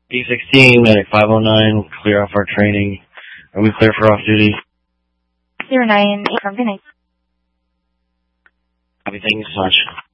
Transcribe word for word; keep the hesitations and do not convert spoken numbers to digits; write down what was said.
D sixteen, medic five oh nine, clear off our training. Are we clear for off-duty? zero nine eight from Phoenix. Copy, thank you so much.